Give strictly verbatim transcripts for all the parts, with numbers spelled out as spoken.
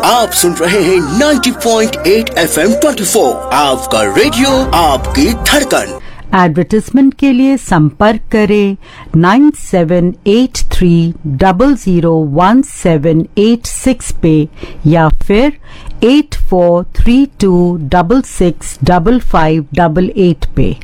आप सुन रहे हैं नब्बे पॉइंट आठ एफ एम चौबीस, आपका रेडियो, आपकी धड़कन। एडवर्टाइजमेंट के लिए संपर्क करें nine seven eight three double zero one seven eight six पे या फिर eight four three to double six double five double eight पे।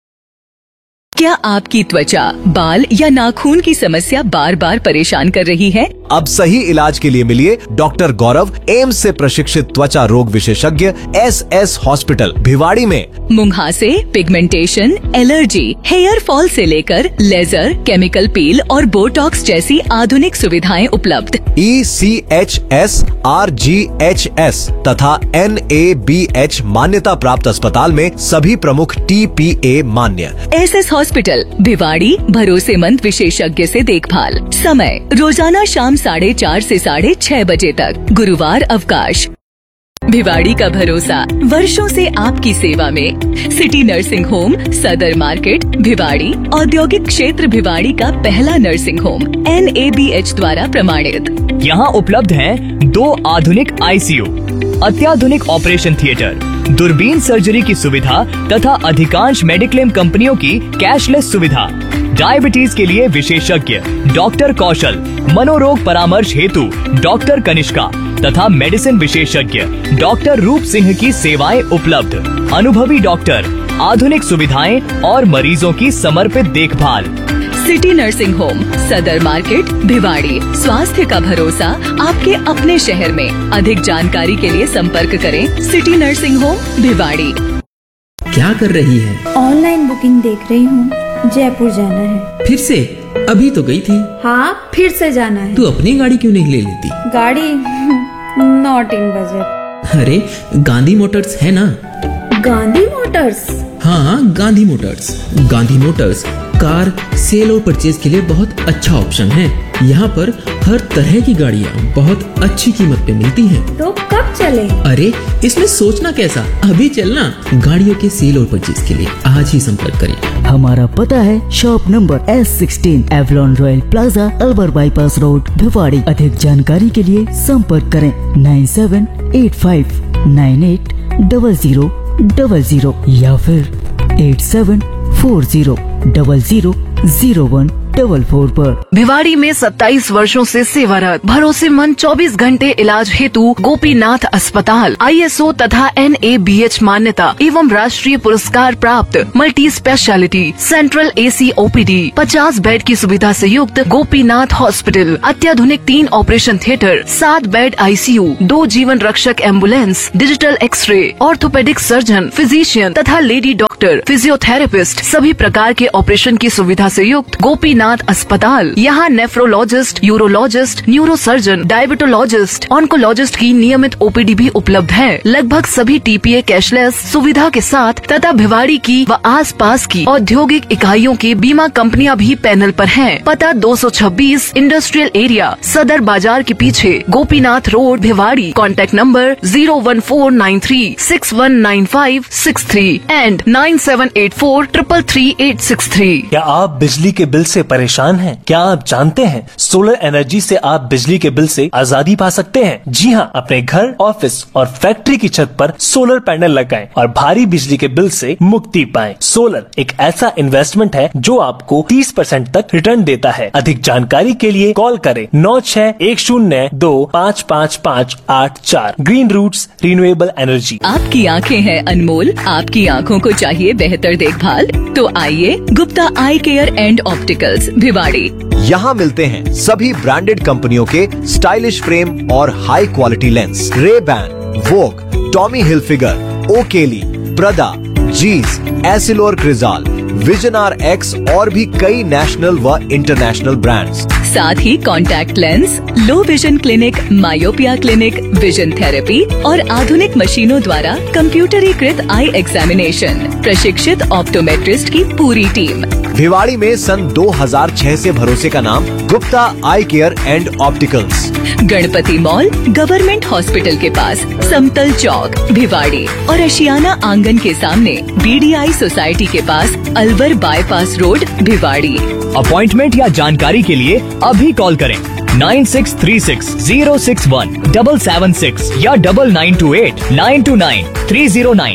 क्या आपकी त्वचा, बाल या नाखून की समस्या बार बार परेशान कर रही है? अब सही इलाज के लिए मिलिए डॉक्टर गौरव, एम्स से प्रशिक्षित त्वचा रोग विशेषज्ञ, एस एस हॉस्पिटल भिवाड़ी में। मुंहासे, पिगमेंटेशन, एलर्जी, हेयर फॉल से लेकर लेजर, केमिकल पील और बोटॉक्स जैसी आधुनिक सुविधाएं उपलब्ध। ई C H S, R G H S तथा एन ए बी एच मान्यता प्राप्त अस्पताल में सभी प्रमुख टी पी ए मान्य। एस एस हॉस्पिटल भिवाड़ी, भरोसेमंद विशेषज्ञ से देखभाल। समय रोजाना शाम साढ़े चार से साढ़े छह बजे तक, गुरुवार अवकाश। भिवाड़ी का भरोसा, वर्षों से आपकी सेवा में। सिटी नर्सिंग होम, सदर मार्केट, भिवाड़ी। औद्योगिक क्षेत्र भिवाड़ी का पहला nursing home, N A B H द्वारा प्रमाणित। यहाँ उपलब्ध हैं दो आधुनिक आई सी यू, अत्याधुनिक ऑपरेशन थिएटर, दूरबीन सर्जरी की सुविधा तथा अधिकांश मेडिक्लेम कंपनियों की कैशलेस सुविधा। डायबिटीज के लिए विशेषज्ञ डॉक्टर कौशल, मनोरोग परामर्श हेतु डॉक्टर कनिष्का तथा मेडिसिन विशेषज्ञ डॉक्टर रूप सिंह की सेवाएं उपलब्ध। अनुभवी डॉक्टर, आधुनिक सुविधाएं और मरीजों की समर्पित देखभाल। सिटी नर्सिंग होम, सदर मार्केट, भिवाड़ी। स्वास्थ्य का भरोसा आपके अपने शहर में। अधिक जानकारी के लिए संपर्क करें सिटी नर्सिंग होम, भिवाड़ी। क्या कर रही है? ऑनलाइन बुकिंग देख रही हूँ। जयपुर जाना है। फिर से? अभी तो गई थी। हाँ, फिर से जाना है। तू अपनी गाड़ी क्यों नहीं ले लेती? गाड़ी नॉट इन बजट। अरे गांधी मोटर्स है ना। गांधी मोटर्स? हाँ, Gandhi Motors. Gandhi Motors car cell और परचेज के लिए बहुत अच्छा ऑप्शन है। यहाँ पर हर तरह की गाड़ियाँ बहुत अच्छी कीमत पे मिलती हैं। तो कब चले? अरे इसमें सोचना कैसा, अभी चलना। गाड़ियों के सेल और परचेज के लिए आज ही संपर्क करें। हमारा पता है shop number S sixteen, Avalon royal plaza, Alwar bypass road, Bhiwadi. अधिक जानकारी के लिए संपर्क करें nine seven eight five nine eight double zero double zero या फिर eight seven four zero double zero zero one double four पर। भिवाड़ी में सत्ताईस वर्षों से सेवारत भरोसेमंद चौबीस घंटे इलाज हेतु गोपीनाथ अस्पताल आई एस ओ तथा एन ए बी एच मान्यता एवं राष्ट्रीय पुरस्कार प्राप्त मल्टी स्पेशलिटी सेंट्रल ए सी ओ पी डी पचास बेड की सुविधा से युक्त गोपीनाथ हॉस्पिटल। अत्याधुनिक तीन ऑपरेशन थिएटर, सात बेड आई सी यू, दो जीवन रक्षक ambulance, digital x ray, orthopaedic surgeon, physician तथा लेडी डॉक्टर, फिजियोथेरेपिस्ट, सभी प्रकार के ऑपरेशन की सुविधा से युक्त गोपीनाथ अस्पताल। यहाँ nephrologist, urologist, neurosurgeon, diabetologist, oncologist की नियमित ओ पी डी भी उपलब्ध है। लगभग सभी टी पी ए कैशलेस सुविधा के साथ तथा भिवाड़ी की व आसपास की औद्योगिक इकाइयों की बीमा कंपनियां भी पैनल पर हैं। पता दो सौ छब्बीस इंडस्ट्रियल एरिया, सदर बाजार के पीछे, Gopinath road, Bhiwadi. Contact number zero one four nine three six one nine five six three and nine seven eight four triple three eight six three. क्या आप बिजली के बिल से परेशान हैं? क्या आप जानते हैं सोलर एनर्जी से आप बिजली के बिल से आजादी पा सकते हैं? जी हाँ, अपने घर, ऑफिस और फैक्ट्री की छत पर सोलर पैनल लगाएं और भारी बिजली के बिल से मुक्ति पाएं। सोलर एक ऐसा इन्वेस्टमेंट है जो आपको तीस परसेंट तक रिटर्न देता है। अधिक जानकारी के लिए कॉल करें नौ छह एक शून्य दो पाँच पाँच पाँच आठ चार। Green roots renewable energy. आपकी आँखें हैं अनमोल, आपकी आँखों को चाहिए बेहतर देखभाल, तो आइए गुप्ता आई केयर एंड ऑप्टिकल्स, भिवाड़ी। यहाँ मिलते हैं सभी ब्रांडेड कंपनियों के स्टाइलिश फ्रेम और high quality lens. Ray Ban, वोग, टॉमी हिलफिगर, ओकेली, प्रदा, जीस, एसिलोर क्रिजाल, विजन आर एक्स और भी कई नेशनल व इंटरनेशनल ब्रांड्स। साथ ही contact lens, low vision clinic, myopia clinic, vision therapy और आधुनिक मशीनों द्वारा कंप्यूटरीकृत आई एग्जामिनेशन, प्रशिक्षित ऑप्टोमेट्रिस्ट की पूरी टीम। भिवाड़ी में सन दो हज़ार छह से भरोसे का नाम गुप्ता आई care and opticals. Ganpati mall, government hospital के पास, समतल चौक, भिवाड़ी और अशियाना आंगन के सामने, बी डी आई सोसाइटी के पास, Alwar bypass road, Bhiwadi. Appointment या जानकारी के लिए अभी कॉल करें nine six three six zero six one double seven six या double nine to eight nine to nine three zero nine.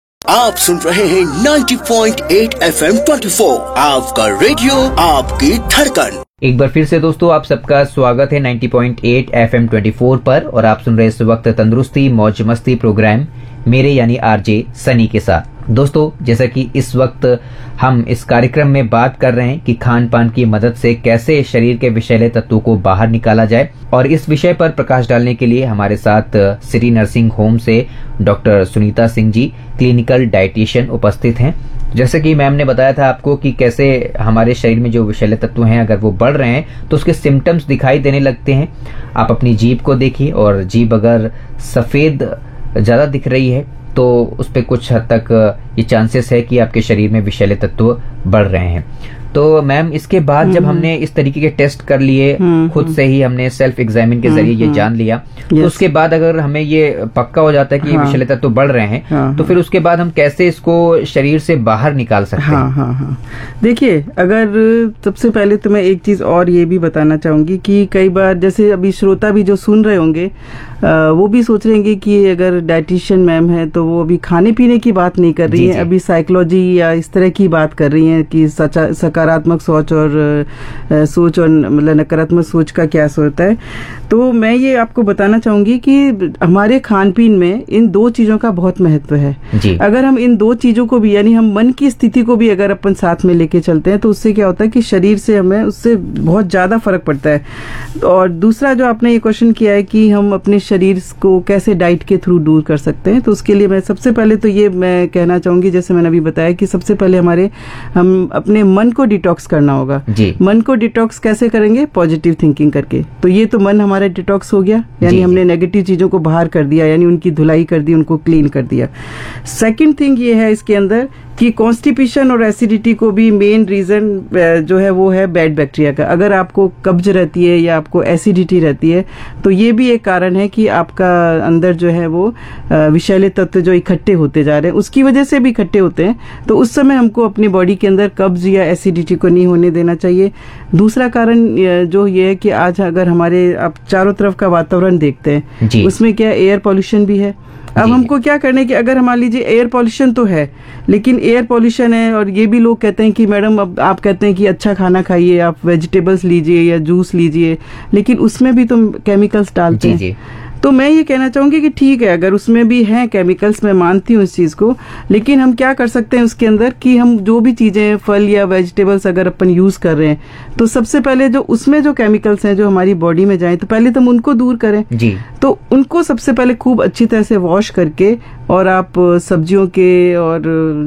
आप सुन रहे हैं ninety point eight F M twenty four, आपका रेडियो आपकी धड़कन। एक बार फिर से दोस्तों आप सबका स्वागत है ninety point eight F M twenty four पर, और आप सुन रहे इस वक्त तंदुरुस्ती मौज मस्ती प्रोग्राम मेरे यानी आरजे सनी के साथ। दोस्तों जैसा कि इस वक्त हम इस कार्यक्रम में बात कर रहे हैं कि खान पान की मदद से कैसे शरीर के विषैले तत्वों को बाहर निकाला जाए, और इस विषय पर प्रकाश डालने के लिए हमारे साथ सिटी नर्सिंग होम से doctor Sunita Singh ji clinical dietitian उपस्थित हैं। जैसे कि मैम ने बताया था आपको कि कैसे हमारे शरीर में जो विषैले तत्व हैं अगर वो बढ़ रहे हैं तो उसके सिम्टम्स दिखाई देने लगते हैं। आप अपनी जीभ को देखिए, और जीभ अगर सफेद ज्यादा दिख रही है तो उस पे कुछ हद तक ये चांसेस है कि आपके शरीर में विषैले तत्व बढ़ रहे हैं। तो मैम इसके बाद जब हमने इस तरीके के टेस्ट कर लिए, खुद से ही हमने सेल्फ एग्जामिन के जरिए ये जान लिया, तो उसके बाद अगर हमें ये पक्का हो जाता है कि हाँ, विषैले तत्व बढ़ रहे हैं, हाँ, तो फिर उसके बाद हम कैसे इसको शरीर से बाहर निकाल सकते हैं? हाँ हाँ हाँ देखिए, अगर सबसे पहले तो मैं एक चीज और ये भी बताना चाहूंगी कि कई बार जैसे अभी श्रोता भी जो सुन रहे होंगे वो भी सोच रहे होंगे कि अगर डाइटिशियन मैम है तो वो अभी खाने पीने की बात नहीं कर रही है, अभी साइकोलॉजी या इस तरह की बात कर रही है कि सकारात्मक सोच और सोच और मतलब नकारात्मक सोच का क्या होता है। तो मैं ये आपको बताना चाहूंगी कि हमारे खान पीन में इन दो चीजों का बहुत महत्व है जी। अगर हम इन दो चीजों को भी यानी हम मन की स्थिति को भी अगर अपन साथ में लेके चलते हैं तो उससे क्या होता है कि शरीर से हमें उससे बहुत ज्यादा फर्क पड़ता है। और दूसरा जो आपने ये क्वेश्चन किया है कि हम अपने शरीर को कैसे डाइट के थ्रू दूर कर सकते हैं, तो उसके लिए मैं सबसे पहले तो ये मैं कहना चाहूंगी, जैसे मैंने अभी बताया कि सबसे पहले हमारे हम अपने मन को डिटॉक्स करना होगा जी। मन को डिटॉक्स कैसे करेंगे? पॉजिटिव थिंकिंग करके। तो ये तो मन हमारा डिटॉक्स हो गया, यानी हमने नेगेटिव चीजों को बाहर कर दिया, यानी उनकी धुलाई कर दी, उनको क्लीन कर दिया। सेकंड थिंग ये है इसके अंदर कि कॉन्स्टिपेशन और एसिडिटी को भी मेन रीजन जो है वो है बैड बैक्टीरिया का। अगर आपको कब्ज रहती है या आपको एसिडिटी रहती है तो ये भी एक कारण है कि आपका अंदर जो है वो विषैले तत्व जो इकट्ठे होते जा रहे हैं, उसकी वजह से भी इकट्ठे होते हैं। तो उस समय हमको अपनी बॉडी के अंदर कब्ज या एसिडिटी को नहीं होने देना चाहिए। दूसरा कारण जो ये है कि आज अगर हमारे आप चारों तरफ का वातावरण देखते हैं उसमें क्या एयर पॉल्यूशन भी है। अब हमको क्या करने की, अगर मान लीजिए एयर पॉल्यूशन तो है, लेकिन एयर पॉल्यूशन है और ये भी लोग कहते हैं कि मैडम अब आप कहते हैं कि अच्छा खाना खाइए, आप वेजिटेबल्स लीजिए या जूस लीजिए, लेकिन उसमें भी तुम केमिकल्स डालते हैं। तो मैं ये कहना चाहूंगी कि ठीक है, अगर उसमें भी हैं केमिकल्स, मैं मानती हूँ इस चीज को, लेकिन हम क्या कर सकते हैं उसके अंदर कि हम जो भी चीजें फल या वेजिटेबल्स अगर अपन यूज कर रहे हैं तो सबसे पहले जो उसमें जो केमिकल्स हैं जो हमारी बॉडी में जाए तो पहले तो हम उनको दूर करें जी। तो उनको सबसे पहले खूब अच्छी तरह से वॉश करके और आप सब्जियों के और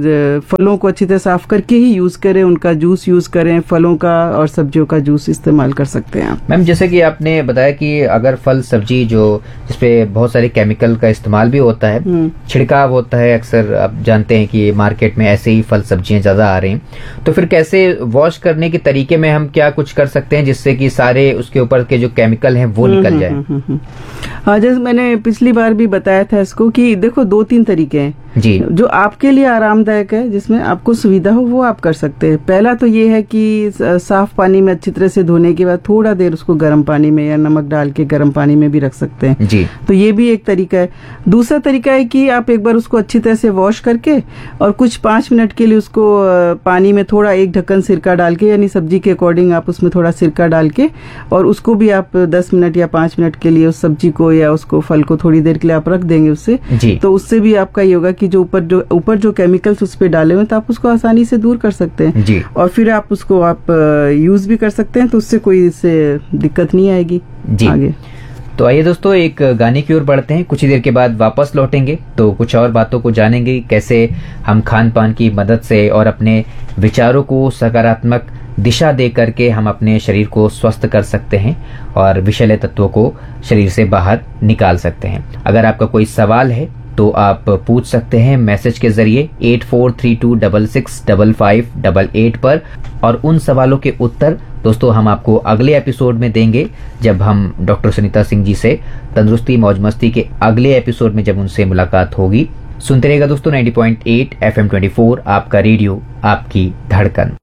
फलों को अच्छी तरह साफ करके ही यूज करें, उनका जूस यूज करें, फलों का और सब्जियों का जूस इस्तेमाल कर सकते हैं। मैम जैसे कि आपने बताया कि अगर फल सब्जी जो जिसपे बहुत सारे केमिकल का इस्तेमाल भी होता है, छिड़काव होता है, अक्सर आप जानते हैं कि मार्केट में ऐसे ही फल सब्जियां ज्यादा आ रही हैं, तो फिर कैसे वॉश करने के तरीके में हम क्या कुछ कर सकते हैं जिससे कि सारे उसके ऊपर के जो केमिकल हैं वो निकल जाए? हाँ, जैसे मैंने पिछली बार भी बताया था इसको कि देखो दो तीन तरीके हैं जी, जो आपके लिए आरामदायक है, जिसमें आपको सुविधा हो वो आप कर सकते हैं। पहला तो ये है कि साफ पानी में अच्छी तरह से धोने के बाद थोड़ा देर उसको गर्म पानी में या नमक डाल के गर्म पानी में भी रख सकते हैं जी। तो ये भी एक तरीका है। दूसरा तरीका है कि आप एक बार उसको अच्छी तरह से वॉश करके और कुछ पांच मिनट के लिए उसको पानी में थोड़ा एक ढक्कन सिरका डाल के, यानी सब्जी के अकॉर्डिंग आप उसमें थोड़ा सिरका डाल के और उसको भी आप दस मिनट या पांच मिनट के लिए उस सब्जी को या उसको फल को थोड़ी देर के लिए आप रख देंगे उससे, तो उससे भी आपका ये होगा कि जो ऊपर जो ऊपर जो केमिकल्स उस पे डाले हुए तो आप उसको आसानी से दूर कर सकते हैं जी। और फिर आप उसको आप यूज भी कर सकते हैं, तो उससे कोई इससे दिक्कत नहीं आएगी जी आगे। तो आइए दोस्तों एक गाने की ओर बढ़ते हैं, कुछ ही देर के बाद वापस लौटेंगे तो कुछ और बातों को जानेंगे, कैसे हम खान पान की मदद से और अपने विचारों को सकारात्मक दिशा दे करके हम अपने शरीर को स्वस्थ कर सकते हैं और विषैले तत्वों को शरीर से बाहर निकाल सकते हैं। अगर आपका कोई सवाल है तो आप पूछ सकते हैं मैसेज के जरिए eight four three to double six double five double eight पर, और उन सवालों के उत्तर दोस्तों हम आपको अगले एपिसोड में देंगे जब हम डॉक्टर सुनीता सिंह जी से तंदुरुस्ती मौज मस्ती के अगले एपिसोड में जब उनसे मुलाकात होगी। सुनते रहेगा दोस्तों ninety point eight F M twenty four, आपका रेडियो आपकी धड़कन।